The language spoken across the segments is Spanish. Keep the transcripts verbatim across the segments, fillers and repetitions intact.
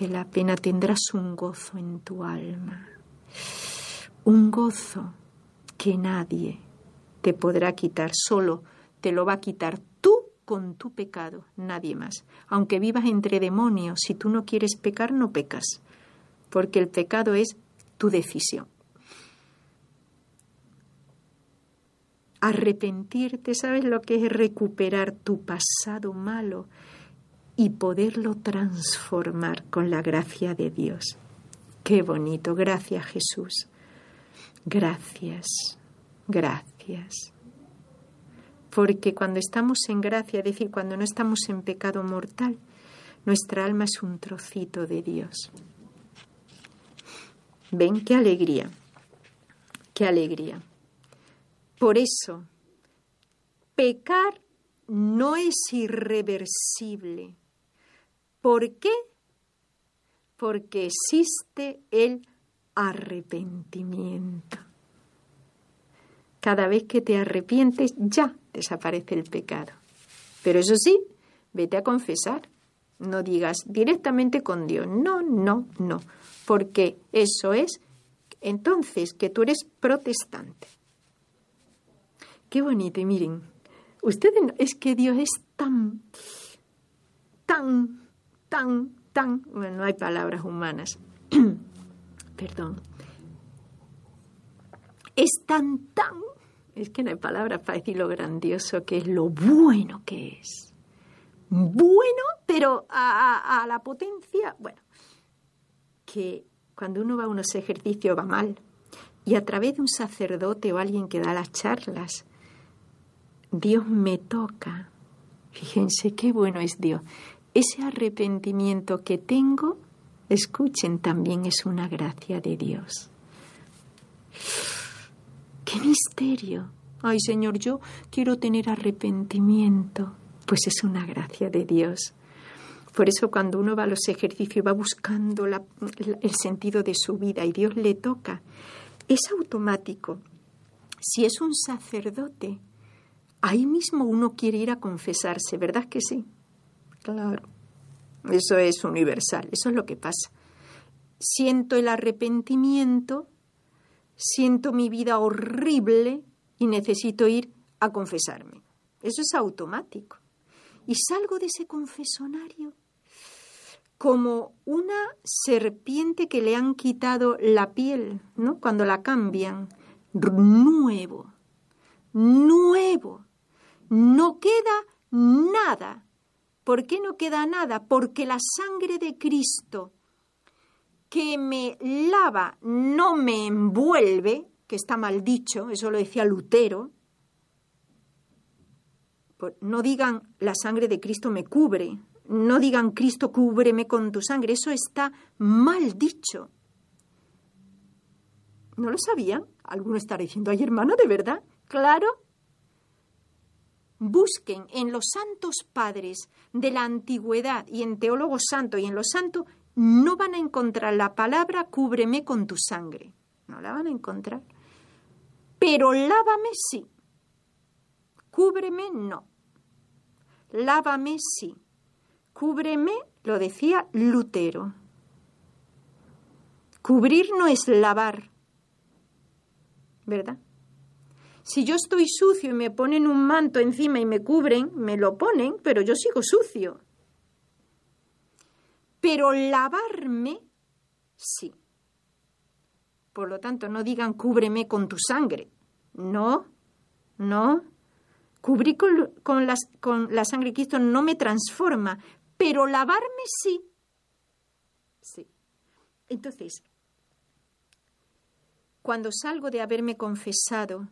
merece la pena. Tendrás un gozo en tu alma, un gozo que nadie te podrá quitar, solo te lo va a quitar tú con tu pecado, nadie más. Aunque vivas entre demonios, si tú no quieres pecar, no pecas, porque el pecado es tu decisión. Arrepentirte, ¿sabes lo que es recuperar tu pasado malo y poderlo transformar con la gracia de Dios? Qué bonito. Gracias, Jesús. Gracias, gracias. Porque cuando estamos en gracia, es decir, cuando no estamos en pecado mortal, nuestra alma es un trocito de Dios. ¿Ven? ¡Qué alegría! ¡Qué alegría! Por eso, pecar no es irreversible. ¿Por qué? Porque existe el arrepentimiento. Cada vez que te arrepientes, ya desaparece el pecado. Pero eso sí, vete a confesar. No digas directamente con Dios. No, no, no. Porque eso es, entonces, que tú eres protestante. Qué bonito. Y miren, ustedes, no, es que Dios es tan, tan, tan, tan, bueno, no hay palabras humanas. Perdón. Es tan, tan, es que no hay palabras para decir lo grandioso que es, lo bueno que es. Bueno, pero a, a, a la potencia, bueno, que cuando uno va a unos ejercicios va mal, y a través de un sacerdote o alguien que da las charlas, Dios me toca. Fíjense qué bueno es Dios. Ese arrepentimiento que tengo, escuchen, también es una gracia de Dios. ¡Qué misterio! Ay, Señor, yo quiero tener arrepentimiento. Pues es una gracia de Dios. Por eso cuando uno va a los ejercicios va buscando la, el sentido de su vida y Dios le toca, es automático. Si es un sacerdote, ahí mismo uno quiere ir a confesarse, ¿verdad que sí? Claro. Eso es universal, eso es lo que pasa. Siento el arrepentimiento, siento mi vida horrible y necesito ir a confesarme. Eso es automático. Y salgo de ese confesonario como una serpiente que le han quitado la piel, ¿no? Cuando la cambian. Nuevo, nuevo. No queda nada. ¿Por qué no queda nada? Porque la sangre de Cristo que me lava no me envuelve, que está mal dicho, eso lo decía Lutero. No digan la sangre de Cristo me cubre, no digan Cristo cúbreme con tu sangre, eso está mal dicho. ¿No lo sabían? Alguno estará diciendo, ay hermana, ¿de verdad? Claro. Busquen en los santos padres de la antigüedad y en teólogos santos y en los santos, no van a encontrar la palabra cúbreme con tu sangre. No la van a encontrar. Pero lávame sí. Cúbreme no. Lávame sí. Cúbreme, lo decía Lutero. Cubrir no es lavar. ¿Verdad? Si yo estoy sucio y me ponen un manto encima y me cubren, me lo ponen, pero yo sigo sucio. Pero lavarme, sí. Por lo tanto, no digan cúbreme con tu sangre. No, no. Cubrir con, con, las, con la sangre de Cristo no me transforma, pero lavarme sí. Sí. Entonces, cuando salgo de haberme confesado,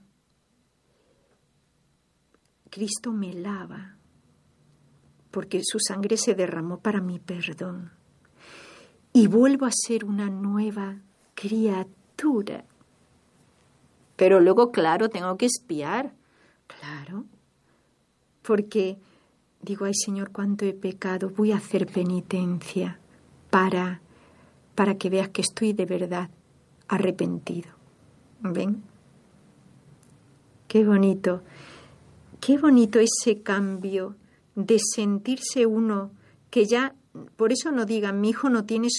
Cristo me lava, porque su sangre se derramó para mi perdón. Y vuelvo a ser una nueva criatura. Pero luego, claro, tengo que expiar. Claro. Porque digo, ay Señor, cuánto he pecado, voy a hacer penitencia para, para que veas que estoy de verdad arrepentido. ¿Ven? Qué bonito. Qué bonito ese cambio de sentirse uno que ya, por eso no digan, mi hijo no tiene